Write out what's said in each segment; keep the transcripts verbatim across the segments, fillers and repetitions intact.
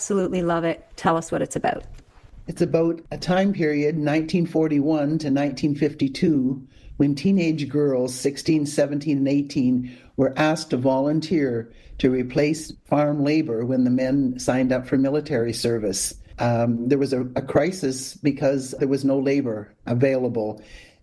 Absolutely love it. Tell us what it's about. It's about a time period, nineteen forty-one to nineteen fifty-two, when teenage girls, sixteen, seventeen, and eighteen, were asked to volunteer to replace farm labor when the men signed up for military service. Um, there was a, a crisis because there was no labor available.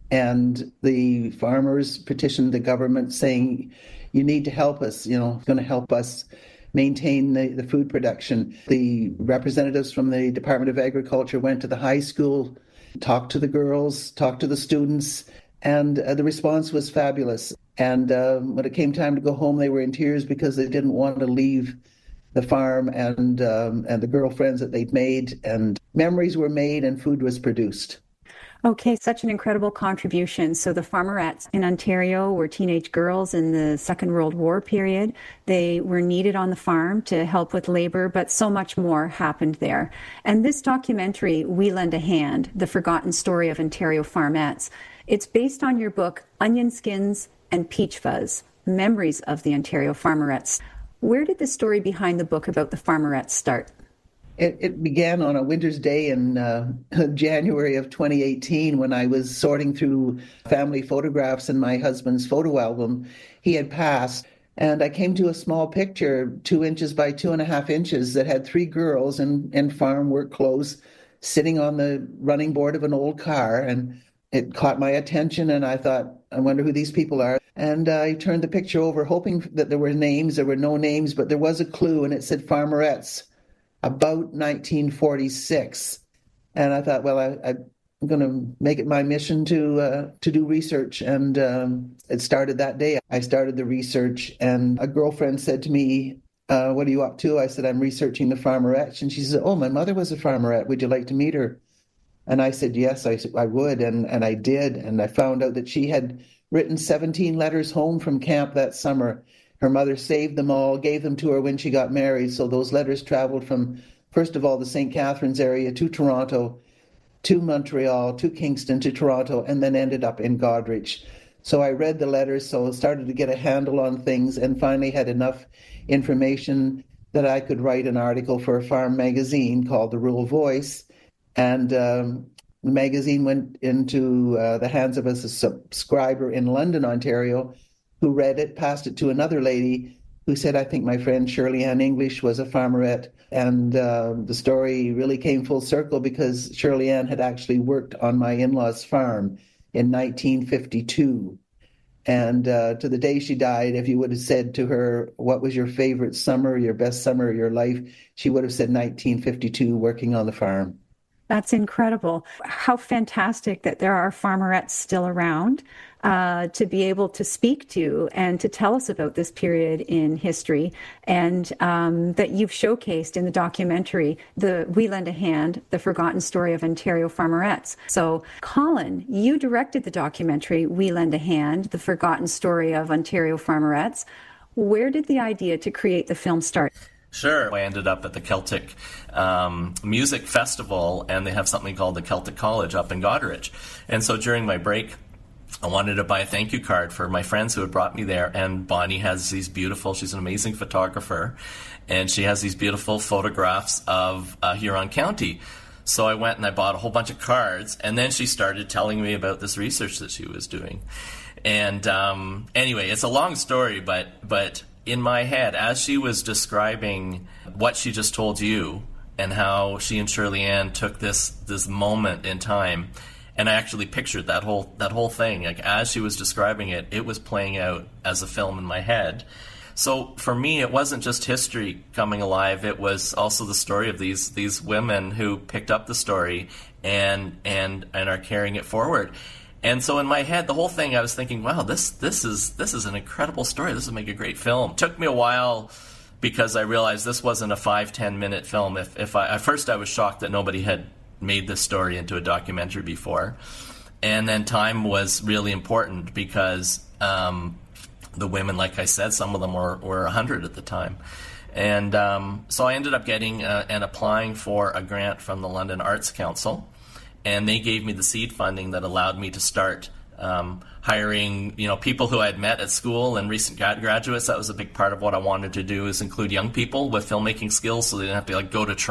And the farmers petitioned the government saying, you need to help us, you know, it's going to help us maintain the, the food production. The representatives from the Department of Agriculture went to the high school, talked to the girls, talked to the students, and uh, the response was fabulous. And uh, when it came time to go home, they were in tears because they didn't want to leave the farm and um, and the girlfriends that they'd made, and memories were made and food was produced. Okay, such an incredible contribution. So the farmerettes in Ontario were teenage girls in the Second World War period. They were needed on the farm to help with labor, but so much more happened there. And this documentary, We Lend a Hand, The Forgotten Story of Ontario Farmettes, it's based on your book, Onion Skins and Peach Fuzz, Memories of the Ontario Farmerettes. Where did the story behind the book about the farmerettes start? It, it began on a winter's day in uh, January of twenty eighteen when I was sorting through family photographs in my husband's photo album. He had passed, and I came to a small picture, two inches by two and a half inches, that had three girls in, in farm work clothes sitting on the running board of an old car, and it caught my attention, and I thought, I wonder who these people are. And I turned the picture over, hoping that there were names. There were no names, but there was a clue, and it said farmerettes, about nineteen forty-six. And I thought, well, I, I'm going to make it my mission to uh, to do research. And um, it started that day. I started the research, and a girlfriend said to me, uh, what are you up to? I said, I'm researching the farmerettes. And she said, oh, my mother was a farmerette. Would you like to meet her? And I said, yes, I, I would. And, and I did. And I found out that she had written seventeen letters home from camp that summer. Her mother saved them all, gave them to her when she got married. So those letters traveled from, first of all, the Saint Catharines area to Toronto, to Montreal, to Kingston, to Toronto, and then ended up in Goderich. So I read the letters, so I started to get a handle on things, and finally had enough information that I could write an article for a farm magazine called The Rural Voice. And um, the magazine went into uh, the hands of a subscriber in London, Ontario, who read it, passed it to another lady who said, I think my friend Shirley Ann English was a farmerette. And uh, the story really came full circle because Shirley Ann had actually worked on my in-laws' farm in nineteen fifty-two. And uh, to the day she died, if you would have said to her, what was your favorite summer, your best summer of your life, she would have said nineteen fifty-two, working on the farm. That's incredible. How fantastic that there are farmerettes still around uh, to be able to speak to and to tell us about this period in history, and um, that you've showcased in the documentary, the We Lend a Hand, The Forgotten Story of Ontario Farmerettes. So, Colin, you directed the documentary, We Lend a Hand, The Forgotten Story of Ontario Farmerettes. Where did the idea to create the film start? Sure. I ended up at the Celtic um, Music Festival, and they have something called the Celtic College up in Goderich. And so during my break, I wanted to buy a thank you card for my friends who had brought me there. And Bonnie has these beautiful, she's an amazing photographer, and she has these beautiful photographs of uh, Huron County. So I went and I bought a whole bunch of cards, and then she started telling me about this research that she was doing. And um, anyway, it's a long story, but but... in my head, as she was describing what she just told you and how she and Shirley Ann took this this moment in time, and I actually pictured that whole that whole thing. Like, as she was describing it, it was playing out as a film in my head. So for me, it wasn't just history coming alive. It was also the story of these these women who picked up the story and and and are carrying it forward. And so in my head, the whole thing, I was thinking, wow, this this is this is an incredible story. This would make a great film. It took me a while because I realized this wasn't a five, ten minute film. If if I, at first I was shocked that nobody had made this story into a documentary before. And then time was really important because um, the women, like I said, some of them were, were one hundred at the time. And um, so I ended up getting uh, and applying for a grant from the London Arts Council. And they gave me the seed funding that allowed me to start um, hiring, you know, people who I had met at school and recent grad- graduates. That was a big part of what I wanted to do, is include young people with filmmaking skills so they didn't have to like go to Toronto